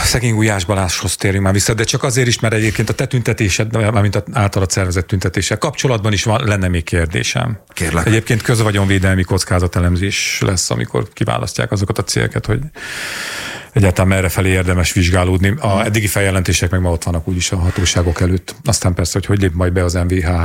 szegény Gulyás Balázshoz térjünk már vissza, de csak azért is, mert egyébként a te tüntetésed, mármint általad szervezett tüntetéssel kapcsolatban is lenne még kérdésem. Kérlek. Egyébként közvagyon-védelmi kockázatelemzés lesz, amikor kiválasztják azokat a céleket, hogy egyáltalán merre felé érdemes vizsgálódni. A eddigi feljelentések meg ma ott vannak úgyis a hatóságok előtt. Aztán persze, hogy lép majd be az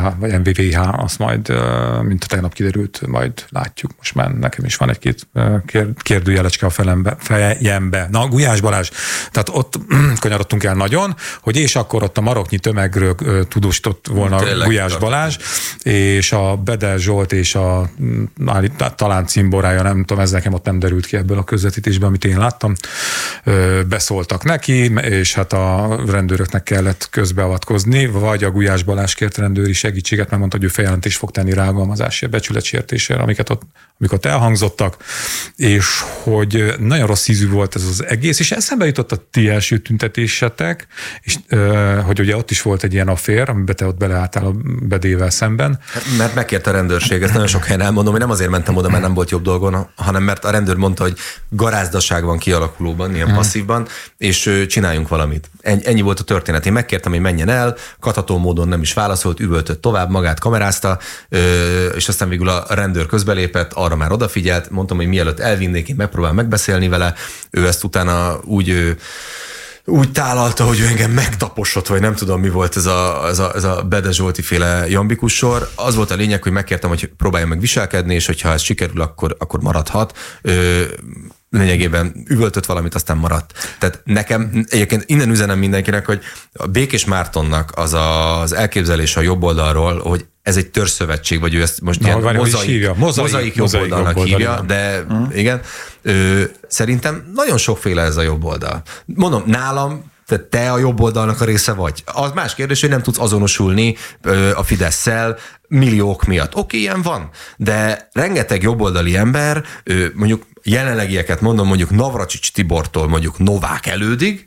MVVH, azt majd, mint tegnap kiderült, majd látjuk. Most már nekem is van egy-két kérdőjelecske a fejembe. Na, Gulyás Balázs, tehát ott kanyarodtunk el nagyon, hogy és akkor ott a maroknyi tömegről tudósított volna tényleg, Gulyás Balázs, és a Bede Zsolt és a talán cimborája, nem tudom, ez nekem ott nem derült ki ebből a közvetítésben, amit én láttam. Beszóltak neki, és hát a rendőröknek kellett közbeavatkozni, vagy a Gulyás Balázs kért rendőri segítséget, mert mondta, hogy ő feljelentést fog tenni rágalmazásért, becsületsértésére, amik ott elhangzottak, és hogy nagyon rossz ízű volt ez az egész, és eszembe jutott a ti első tüntetésetek, és hogy ugye ott is volt egy ilyen affér, amiben te ott beleálltál a Bedével szemben. Mert megkérte a rendőrség, ezt nagyon sok helyen elmondom, hogy nem azért mentem oda, mert nem volt jobb dolgon, hanem mert a rendőr mondta, hogy garázdaság van kialakulóban, ilyen passzívban, és csináljunk valamit. Ennyi volt a történet. Én megkértem, hogy menjen el, katható módon nem is válaszolt, üvöltött tovább, magát kamerázta, és aztán végül a rendőr közbelépett, arra már odafigyelt, mondtam, hogy mielőtt elvinnék, én megpróbál megbeszélni vele, ő ezt utána úgy tálalta, hogy ő engem megtaposott, vagy nem tudom, mi volt ez a Bede Zsolti féle jambikus sor. Az volt a lényeg, hogy megkértem, hogy próbálja meg viselkedni, és hogyha ez sikerül, akkor maradhat. Lényegében üvöltött valamit, aztán maradt. Tehát nekem egyébként innen üzenem mindenkinek, hogy a Békés Mártonnak az elképzelés a jobb oldalról, hogy ez egy törzszövetség, vagy ő ezt most ilyen mozaik jobb oldalnak hívja, de igen, szerintem nagyon sokféle ez a jobb oldal. Mondom, nálam te a jobb oldalnak a része vagy. Az más kérdés, hogy nem tudsz azonosulni a Fidesszel milliók miatt. Oké, ilyen van, de rengeteg jobboldali ember, mondjuk jelenlegieket mondom, mondjuk Navracsics Tibortól mondjuk Novák Elődig,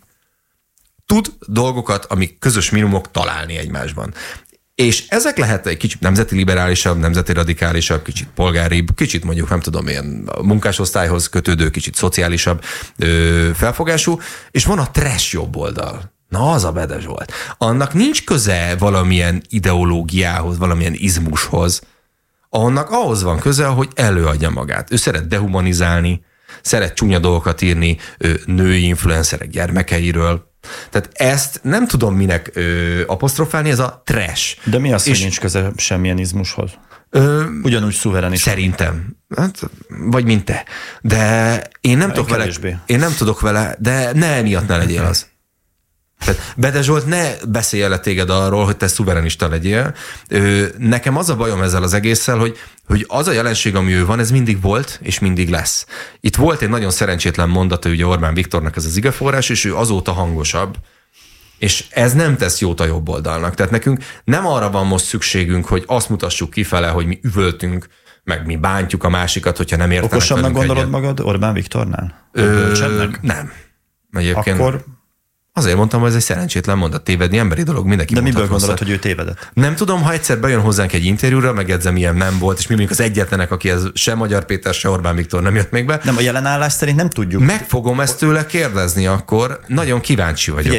tud dolgokat, amik közös minimumok találni egymásban. És ezek lehet egy kicsit nemzeti liberálisabb, nemzeti radikálisabb, kicsit polgáribb, kicsit mondjuk nem tudom, ilyen munkásosztályhoz kötődő, kicsit szociálisabb felfogású, és van a trash jobb oldal. Na, az a Bede Zsolt. Annak nincs köze valamilyen ideológiához, valamilyen izmushoz. Annak ahhoz van köze, hogy előadja magát. Ő szeret dehumanizálni, szeret csúnya dolgokat írni női influencerek gyermekeiről. Tehát ezt nem tudom minek apostrofálni, ez a trash. De mi az, hogy nincs köze semmilyen izmushoz? Ugyanúgy szuverén is. Szerintem. Hát, vagy mint te. De én nem tudok vele, de ne emiatt ne legyél az. Tehát Bede Zsolt, ne beszélje le téged arról, hogy te szuverenista legyél. Nekem az a bajom ezzel az egésszel, hogy az a jelenség, ami ő van, ez mindig volt, és mindig lesz. Itt volt egy nagyon szerencsétlen mondata, ugye Orbán Viktornak ez az igeforrás, és ő azóta hangosabb, és ez nem tesz jót a jobb oldalnak. Tehát nekünk nem arra van most szükségünk, hogy azt mutassuk kifele, hogy mi üvöltünk, meg mi bántjuk a másikat, hogyha nem értenek velünk okosabbnak gondolod magad Orbán Viktornál? Nem. Egyébként... Akkor... Azért mondtam, hogy ez egy szerencsétlen mondat, tévedni emberi dolog, mindenki. De miből gondolod, hogy ő tévedett? Nem tudom, ha egyszer bejön hozzánk egy interjúra, megjegyzem, ilyen nem volt, és mi mondjuk az egyetlenek, aki ez se Magyar Péter, se Orbán Viktor nem jött még be. Nem, a jelenállás szerint nem tudjuk. Meg fogom ezt tőle kérdezni akkor, nagyon kíváncsi vagyok.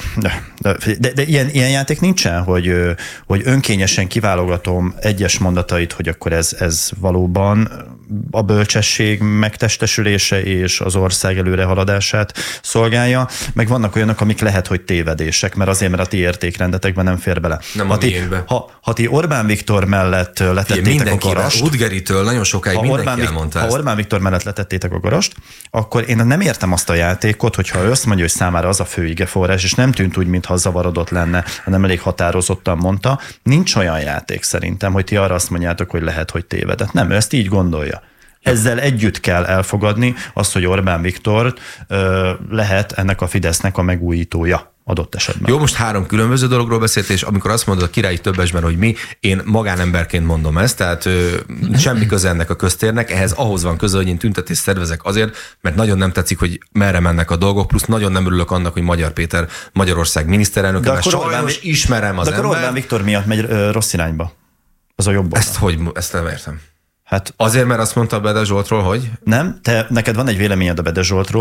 De ilyen játék nincsen, hogy önkényesen kiválogatom egyes mondatait, hogy akkor ez valóban a bölcsesség megtestesülése és az ország előrehaladását szolgálja, meg vannak olyanok, amik lehet, hogy tévedések, mert azért, mert a ti értékrendetekben nem fér bele. Nem a miénkbe. Ha ti Orbán Viktor mellett letettétek a garast... Udgeritől nagyon sokáig mindenki elmondta ezt. Ha Orbán Viktor mellett letettétek a garast, akkor én nem értem azt a játékot, hogyha ő azt mondja, hogy számára az a fő igeforrás, és nem tűnt úgy, mintha zavarodott lenne, hanem elég határozottan mondta. Nincs olyan játék szerintem, hogy ti arra azt mondjátok, hogy lehet, hogy tévedett. Nem, ő ezt így gondolja. Ezzel együtt kell elfogadni azt, hogy Orbán Viktor lehet ennek a Fidesznek a megújítója adott esetben. Jó, most 3 különböző dologról beszélt, és amikor azt mondod a királyi többesben, hogy mi, én magánemberként mondom ezt, tehát semmi köze ennek a köztérnek, ehhez ahhoz van köze, hogy én tüntetést szervezek azért, mert nagyon nem tetszik, hogy merre mennek a dolgok, plusz nagyon nem örülök annak, hogy Magyar Péter Magyarország miniszterelnöke, mert sajnos ismerem az ember. De akkor Orbán Viktor miatt megy rossz irányba. Az a jobb oldal. Ezt nem értem. Hát azért, mert azt mondta a Bede Zsoltról, hogy? Nem, neked van egy véleményed a Bede Zsoltról,